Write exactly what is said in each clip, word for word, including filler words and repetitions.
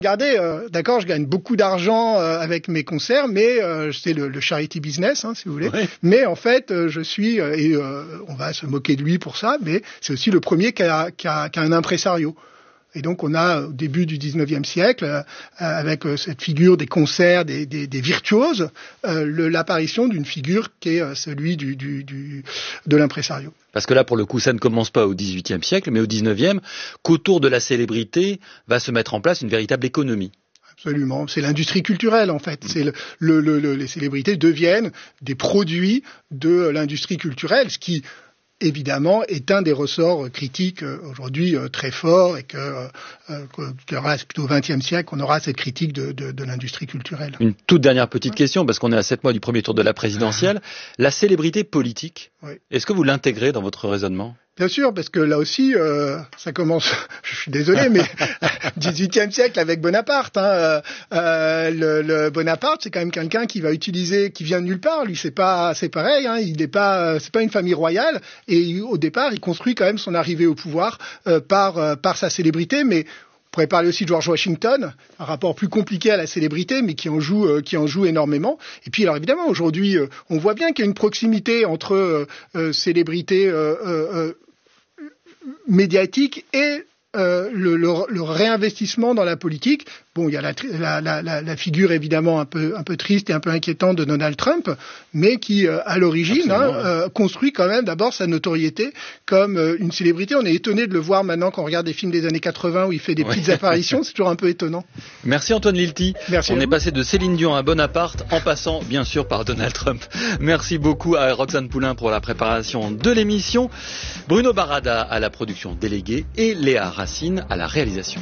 Regardez, euh, d'accord, je gagne beaucoup d'argent euh, avec mes concerts, mais euh, c'est le, le charity business, hein, si vous voulez. Oui. Mais en fait, euh, je suis, euh, et euh, on va se moquer de lui pour ça, mais c'est aussi le premier qui a, qui a, qui a un impresario. Et donc on a au début du dix-neuvième siècle, euh, avec euh, cette figure des concerts, des, des, des virtuoses, euh, le, l'apparition d'une figure qui est euh, celui du, du, du, de l'impresario. Parce que là, pour le coup, ça ne commence pas au dix-huitième siècle, mais au dix-neuvième, qu'autour de la célébrité va se mettre en place une véritable économie. Absolument, c'est l'industrie culturelle en fait. C'est le, le, le, le, les célébrités deviennent des produits de l'industrie culturelle, ce qui évidemment est un des ressorts critiques euh, aujourd'hui euh, très fort, et que, euh, que, que plutôt au vingtième siècle on aura cette critique de, de, de l'industrie culturelle. Une toute dernière petite ouais. question, parce qu'on est à sept mois du premier tour de la présidentielle. La célébrité politique, oui. Est-ce que vous l'intégrez dans votre raisonnement ? Bien sûr, parce que là aussi, euh, ça commence, je suis désolé, mais dix-huitième siècle avec Bonaparte. Hein, euh, le, le Bonaparte, c'est quand même quelqu'un qui va utiliser, qui vient de nulle part. Lui, c'est pas, c'est pareil. Hein, il n'est pas, c'est pas une famille royale. Et au départ, il construit quand même son arrivée au pouvoir euh, par euh, par sa célébrité, mais on pourrait parler aussi de George Washington, un rapport plus compliqué à la célébrité, mais qui en joue, euh, qui en joue énormément. Et puis, alors évidemment, aujourd'hui, euh, on voit bien qu'il y a une proximité entre euh, euh, célébrité euh, euh, médiatique et euh, le, le, le réinvestissement dans la politique. Bon, il y a la, la, la, la figure évidemment un peu, un peu triste et un peu inquiétante de Donald Trump, mais qui, euh, à l'origine, hein, euh, construit quand même d'abord sa notoriété comme euh, une célébrité. On est étonné de le voir maintenant quand on regarde des films des années quatre-vingts où il fait des petites ouais. apparitions. C'est toujours un peu étonnant. Merci Antoine Lilti. Merci. On est passé de Céline Dion à Bonaparte en passant bien sûr par Donald Trump. Merci beaucoup à Roxane Poulain pour la préparation de l'émission, Bruno Barada à la production déléguée et Léa Racine à la réalisation.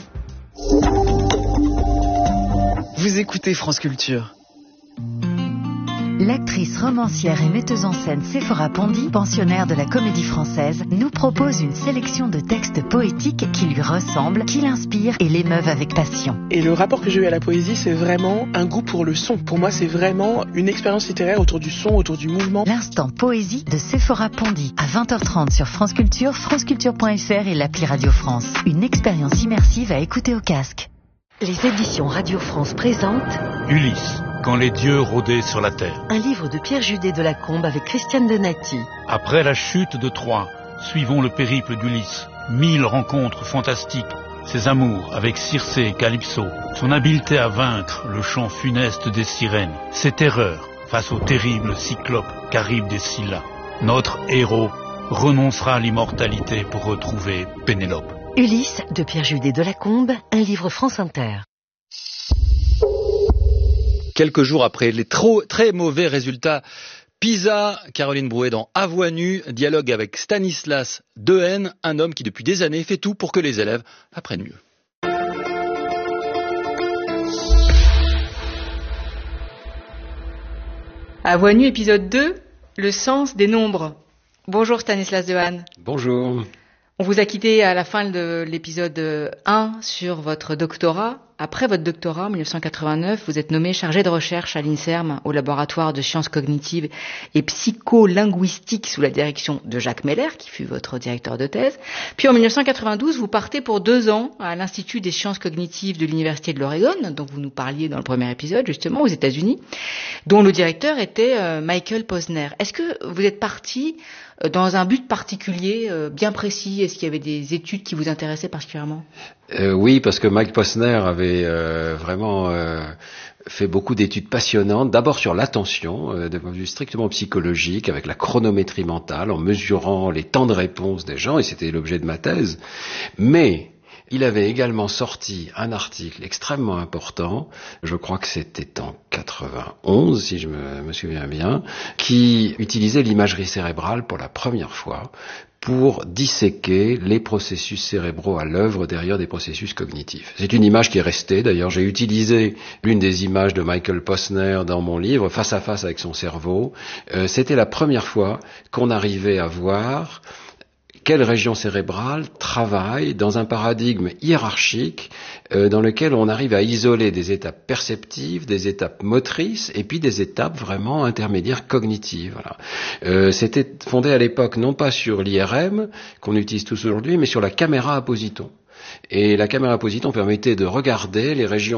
Vous écoutez France Culture. L'actrice, romancière et metteuse en scène Séphora Pondy, pensionnaire de la Comédie Française, nous propose une sélection de textes poétiques qui lui ressemblent, qui l'inspirent et l'émeuvent avec passion. Et le rapport que j'ai eu à la poésie, c'est vraiment un goût pour le son. Pour moi, c'est vraiment une expérience littéraire autour du son, autour du mouvement. L'instant poésie de Séphora Pondy, à vingt heures trente sur France Culture, franceculture point f r et l'appli Radio France. Une expérience immersive à écouter au casque. Les éditions Radio France présentent Ulysse, quand les dieux rôdaient sur la terre. Un livre de Pierre Judet de Lacombe avec Christiane Donati. Après la chute de Troie, suivons le périple d'Ulysse. Mille rencontres fantastiques, ses amours avec Circé et Calypso, son habileté à vaincre le chant funeste des sirènes, ses terreurs face au terrible cyclope Charybde et Scylla. Notre héros renoncera à l'immortalité pour retrouver Pénélope. Ulysse de Pierre Judet de Lacombe, un livre France Inter. Quelques jours après les trop, très mauvais résultats PISA, Caroline Brouet dans À voix nue dialogue avec Stanislas Dehaene, un homme qui depuis des années fait tout pour que les élèves apprennent mieux. À voix nue épisode deux, le sens des nombres. Bonjour Stanislas Dehaene. Bonjour. On vous a quitté à la fin de l'épisode un sur votre doctorat. Après votre doctorat, en dix-neuf cent quatre-vingt-neuf, vous êtes nommé chargé de recherche à l'INSERM, au laboratoire de sciences cognitives et psycholinguistiques sous la direction de Jacques Meller, qui fut votre directeur de thèse. Puis en dix-neuf cent quatre-vingt-douze, vous partez pour deux ans à l'Institut des sciences cognitives de l'Université de l'Oregon, dont vous nous parliez dans le premier épisode, justement, aux États-Unis, dont le directeur était euh, Michael Posner. Est-ce que vous êtes parti euh, dans un but particulier, euh, bien précis? Est-ce qu'il y avait des études qui vous intéressaient particulièrement? Euh, oui, parce que Mike Posner avait euh, vraiment euh, fait beaucoup d'études passionnantes, d'abord sur l'attention, euh, d'un point de vue strictement psychologique, avec la chronométrie mentale, en mesurant les temps de réponse des gens, et c'était l'objet de ma thèse. Mais il avait également sorti un article extrêmement important, je crois que c'était en quatre-vingt-onze, si je me, me souviens bien, qui utilisait l'imagerie cérébrale pour la première fois pour disséquer les processus cérébraux à l'œuvre derrière des processus cognitifs. C'est une image qui est restée, d'ailleurs j'ai utilisé l'une des images de Michael Posner dans mon livre, face à face avec son cerveau. Euh, c'était la première fois qu'on arrivait à voir quelle région cérébrale travaille dans un paradigme hiérarchique euh, dans lequel on arrive à isoler des étapes perceptives, des étapes motrices et puis des étapes vraiment intermédiaires cognitives. Voilà. Euh, c'était fondé à l'époque non pas sur l'I R M qu'on utilise tous aujourd'hui, mais sur la caméra à positons. Et la caméra positon permettait de regarder les régions